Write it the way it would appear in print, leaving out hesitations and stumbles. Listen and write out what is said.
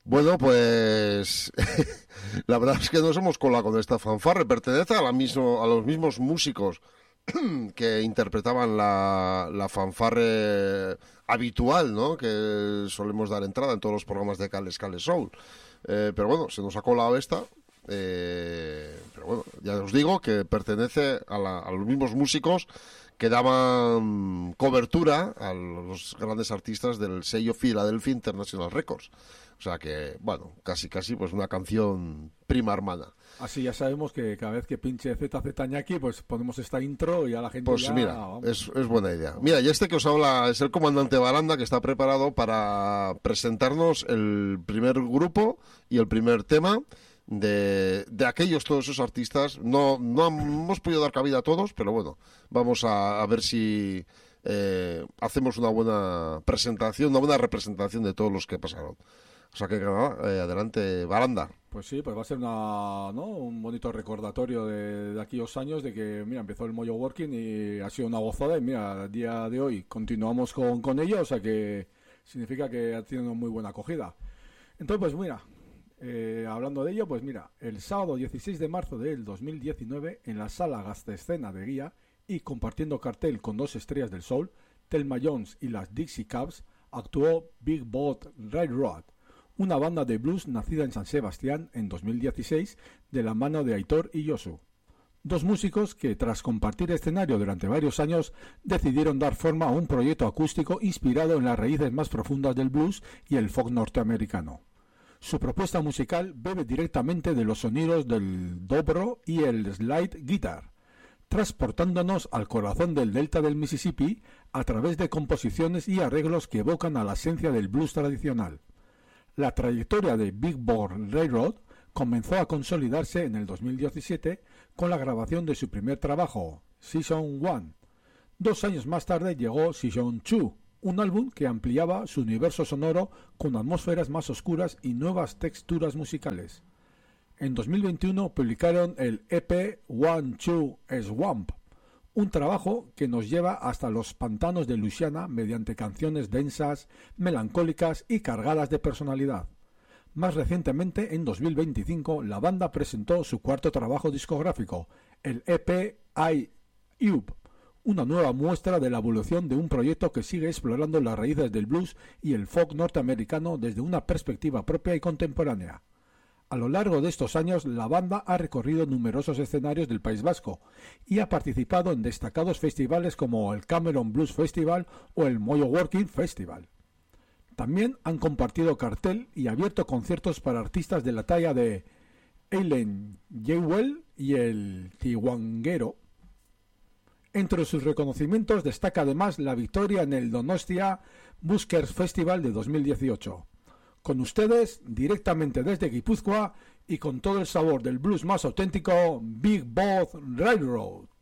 Bueno, pues la verdad es que nos hemos colado con esta fanfarre. Pertenece a los mismos músicos que interpretaban la fanfarre habitual, ¿no? Que solemos dar entrada en todos los programas de Cale Soul. Pero bueno, se nos ha colado esta. Pero bueno, ya os digo que pertenece a los mismos músicos que daban cobertura a los grandes artistas del sello Philadelphia International Records. O sea que, bueno, casi pues una canción prima hermana. Así ya sabemos que cada vez que pinche ZZ Ñaki, pues ponemos esta intro y a la gente pues ya... Pues mira, es buena idea. Mira, y este que os habla es el comandante Baranda, que está preparado para presentarnos el primer grupo y el primer tema de todos esos artistas. No hemos podido dar cabida a todos, pero bueno, vamos a ver si hacemos una buena presentación, una buena representación de todos los que pasaron. O sea que nada, adelante, Baranda. Pues sí, pues va a ser un bonito recordatorio de aquellos años de que, mira, empezó el Mojo Working y ha sido una gozada y mira, a día de hoy continuamos con ello, o sea que significa que ha tenido una muy buena acogida. Entonces, pues mira, hablando de ello, pues mira, el sábado 16 de marzo del 2019 en la sala Gastescena de Guía y compartiendo cartel con 2 estrellas del soul, Thelma Jones y las Dixie Cabs, actuó Big Boat Railroad, una banda de blues nacida en San Sebastián en 2016 de la mano de Aitor y Josu. 2 músicos que, tras compartir escenario durante varios años, decidieron dar forma a un proyecto acústico inspirado en las raíces más profundas del blues y el folk norteamericano. Su propuesta musical bebe directamente de los sonidos del dobro y el slide guitar, transportándonos al corazón del delta del Mississippi a través de composiciones y arreglos que evocan a la esencia del blues tradicional. La trayectoria de Big Boat Railroad comenzó a consolidarse en el 2017 con la grabación de su primer trabajo, Season 1. 2 años más tarde llegó Season 2, un álbum que ampliaba su universo sonoro con atmósferas más oscuras y nuevas texturas musicales. En 2021 publicaron el EP One Two Swamp, un trabajo que nos lleva hasta los pantanos de Luisiana mediante canciones densas, melancólicas y cargadas de personalidad. Más recientemente, en 2025, la banda presentó su cuarto trabajo discográfico, el EP I Up, una nueva muestra de la evolución de un proyecto que sigue explorando las raíces del blues y el folk norteamericano desde una perspectiva propia y contemporánea. A lo largo de estos años, la banda ha recorrido numerosos escenarios del País Vasco y ha participado en destacados festivales como el Cameron Blues Festival o el Mojo Working Festival. También han compartido cartel y abierto conciertos para artistas de la talla de Eileen Jewell y el Tiwanguero. Entre sus reconocimientos destaca además la victoria en el Donostia Buskers Festival de 2018. Con ustedes, directamente desde Guipúzcoa y con todo el sabor del blues más auténtico, Big Boat Railroad.